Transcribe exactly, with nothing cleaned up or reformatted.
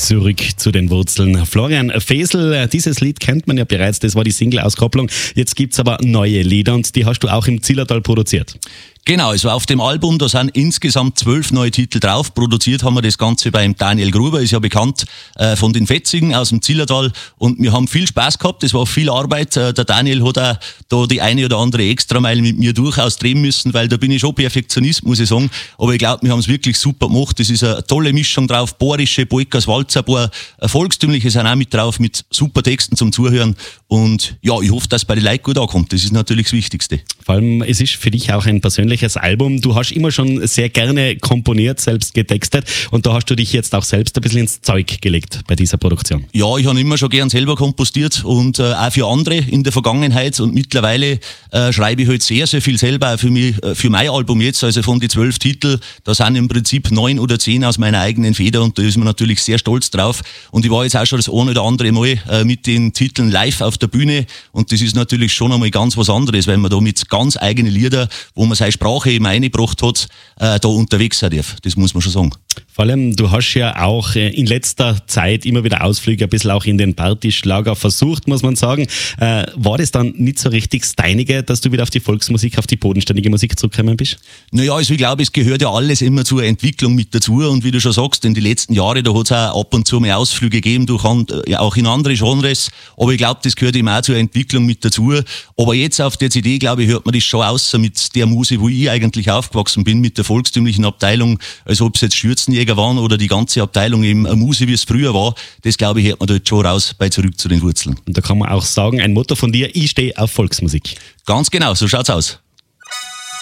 Zurück zu den Wurzeln. Florian Fesel, dieses Lied kennt man ja bereits, das war die Single-Auskopplung. Jetzt gibt's aber neue Lieder und die hast du auch im Zillertal produziert. Genau, also auf dem Album, da sind insgesamt zwölf neue Titel drauf. Produziert haben wir das Ganze beim Daniel Gruber, ist ja bekannt äh, von den Fetzigen aus dem Zillertal. Und wir haben viel Spaß gehabt, es war viel Arbeit. Äh, der Daniel hat auch da die eine oder andere Extrameile mit mir durchaus drehen müssen, weil da bin ich schon Perfektionist, muss ich sagen. Aber ich glaube, wir haben es wirklich super gemacht. Das ist eine tolle Mischung drauf, bohrische Polkas, Walzer, ein paar volkstümliche sind auch mit drauf, mit super Texten zum Zuhören. Und ja, ich hoffe, dass es bei den Leuten gut ankommt. Das ist natürlich das Wichtigste. Vor allem, es ist für dich auch ein persönliches Album. Du hast immer schon sehr gerne komponiert, selbst getextet und da hast du dich jetzt auch selbst ein bisschen ins Zeug gelegt bei dieser Produktion. Ja, ich habe immer schon gern selber kompostiert und äh, auch für andere in der Vergangenheit und mittlerweile äh, schreibe ich halt sehr, sehr viel selber auch für mich, äh, für mein Album jetzt, also von den zwölf Titeln, da sind im Prinzip neun oder zehn aus meiner eigenen Feder und da ist man natürlich sehr stolz drauf und ich war jetzt auch schon das eine oder andere Mal äh, mit den Titeln live auf der Bühne und das ist natürlich schon einmal ganz was anderes, wenn man da mit ganz eigenen Liedern, wo man seine Sprache eben eingebracht hat, äh, da unterwegs sein darf. Das muss man schon sagen. Vor allem, du hast ja auch in letzter Zeit immer wieder Ausflüge ein bisschen auch in den Partyschlager versucht, muss man sagen. Äh, war das dann nicht so richtig das Deinige, dass du wieder auf die Volksmusik, auf die bodenständige Musik zurückgekommen bist? Naja, also ich glaube, es gehört ja alles immer zur Entwicklung mit dazu und wie du schon sagst, in den letzten Jahren, da hat es auch ab und zu mal Ausflüge gegeben, durch and, ja, auch in andere Genres, aber ich glaube, das gehört eben auch zur Entwicklung mit dazu. Aber jetzt auf der C D, glaube ich, hört man das schon aus mit der Musik, wo ich eigentlich aufgewachsen bin, mit der volkstümlichen Abteilung, als ob es jetzt Schürzenjäger waren oder die ganze Abteilung eben eine Musik, wie es früher war. Das, glaube ich, hört man da jetzt schon raus bei Zurück zu den Wurzeln. Und da kann man auch sagen, ein Motto von dir, ich stehe auf Volksmusik. Ganz genau, so schaut's aus.